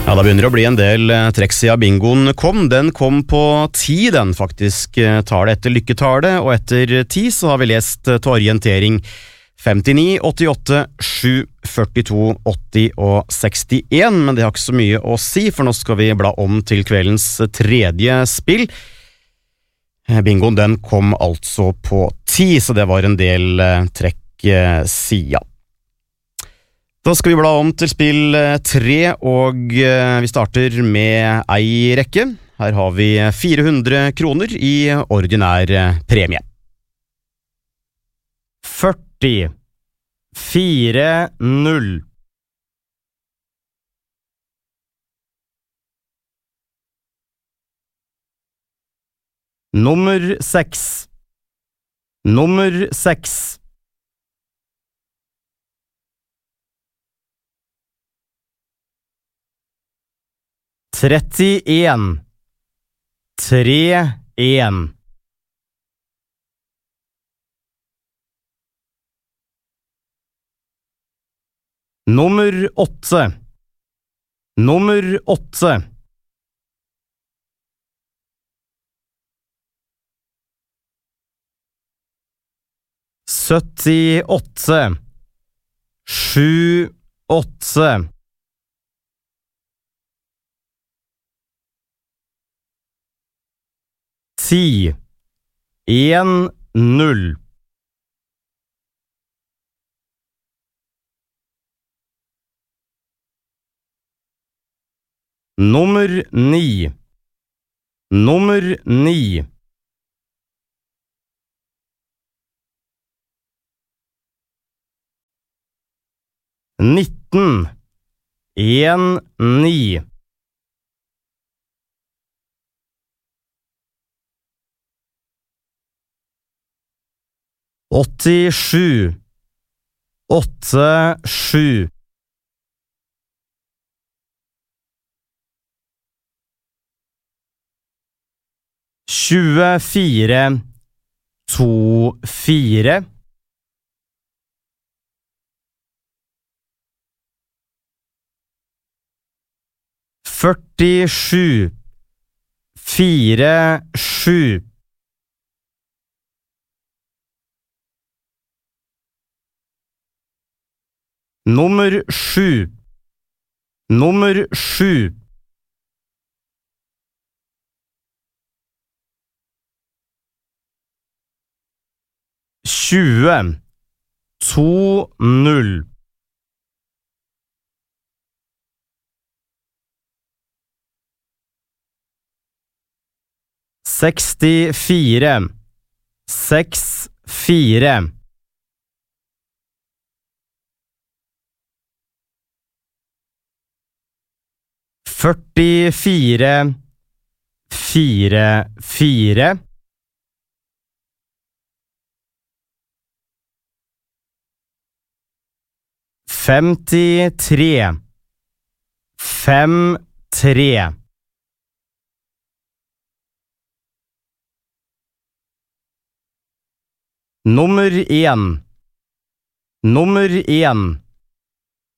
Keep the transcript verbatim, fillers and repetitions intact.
Ja, da begynner det å bli en del eh, trekk siden bingoen kom. Den kom på ti, den faktisk. eh, Tar det etter lykketale, og etter ti så har vi lest eh, til orientering femtini, åttiåtte, sju, førtito, åtti og sekstien, men det har ikke så mye å si, for nå skal vi bla om til kveldens tredje spill. Eh, Bingoen den kom altså på ti, så det var en del eh, trekk eh, siden. Da skal vi bla om til spill tre, og vi starter med ei rekke. Her har vi fire hundre kroner i ordinær premie. førti, fire, null. Nummer seks. Nummer seks. trettien, tre, en. Nummer åtte. Nummer åtte. syttiåtte, sju, åtte. ti, en, null. Nummer ni. Nummer ni. nitten. En, ni. åttisju, åtte, sju. tjuefire, to, fire. førtisju, fire, sju. Nummer sju. Nummer sju. tjue, to, null. sekstifire, seks, fire. førtifire, fire, fire. femtitre, fem, tre. Nummer en. Nummer en.